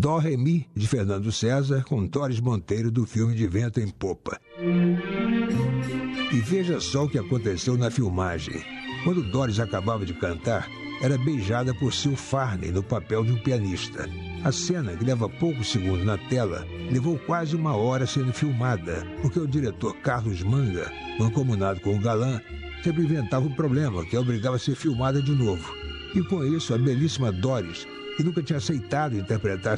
Dó, Ré, Mi, de Fernando César, com Doris Monteiro, do filme De Vento em Popa. E veja só o que aconteceu na filmagem. Quando Doris acabava de cantar, era beijada por Sil Farney no papel de um pianista. A cena, que leva poucos segundos na tela, levou quase 1 hora sendo filmada, porque o diretor Carlos Manga, mancomunado com o galã, sempre inventava um problema que a obrigava a ser filmada de novo. E com isso, a belíssima Doris, que nunca tinha aceitado interpretar